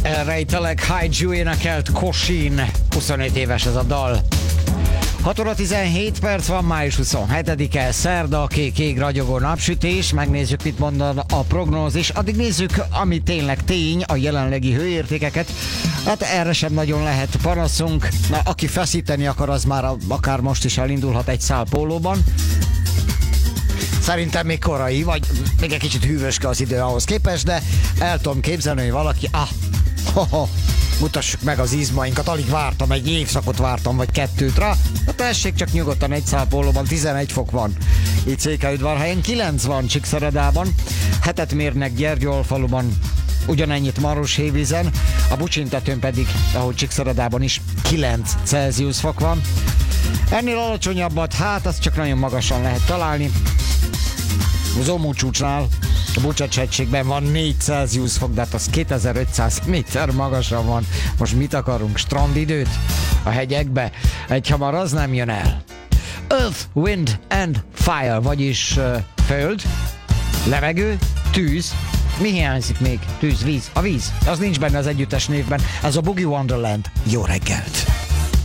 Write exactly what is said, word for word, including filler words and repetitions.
Elrejtelek, Haiju énekelt Kosin, huszonöt éves ez a dal. hat óra tizenhét perc van, május huszonhetedike, szerda, kék-ég ragyogó napsütés, megnézzük, mit mond a prognózis, addig nézzük, ami tényleg tény, a jelenlegi hőértékeket. Hát erre sem nagyon lehet panaszunk, na aki feszíteni akar, az már akár most is elindulhat egy szál pólóban. Szerintem még korai, vagy még egy kicsit hűvöske az idő ahhoz képest, de el tudom képzelni, hogy valaki, ah, hoho, mutassuk meg az izmainkat, alig vártam, egy évszakot vártam, vagy kettőt rá. Na tessék csak nyugodtan egy szál pólóban, tizenegy fok van. Itt Székelyudvarhelyen, kilenc van Csíkszeredában, hetet mérnek Gyergyóalfaluban, ugyanennyit Maroshévízen, a Bucsintetőn pedig, ahogy Csíkszeredában is, kilenc Celsius fok van. Ennél alacsonyabbat, hát azt csak nagyon magasan lehet találni. Zomó csúcsnál, a Bucsecs-hegységben van négy Celsius fok, de hát az kétezer-ötszáz méter magasan van. Most mit akarunk? Strandidőt? A hegyekbe? Egyhamar az nem jön el. Earth, Wind and Fire, vagyis uh, föld, levegő, tűz. Mi hiányzik még? Tűz, víz. A víz. Az nincs benne az együttes névben. Ez a Boogie Wonderland. Jó reggelt!